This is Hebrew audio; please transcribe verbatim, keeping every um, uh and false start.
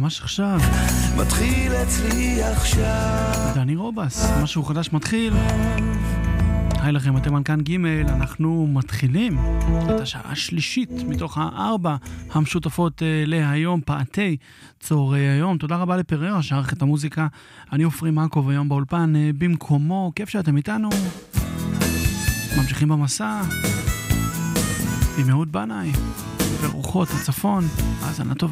ממש עכשיו. מתחיל אצלי עכשיו. דני רובס, משהו חדש מתחיל. היי לכם, אתם על כאן ג', אנחנו מתחילים את השעה השלישית מתוך הארבע המשותפות להיום, פעתי צהרי היום. תודה רבה לפררה שערך את המוזיקה. אני עופרי מקוב היום באולפן במקומו. כיף שאתם איתנו. ממשיכים במסע עם אהוד בנאי ורוחות הצפון. האזנה טובה.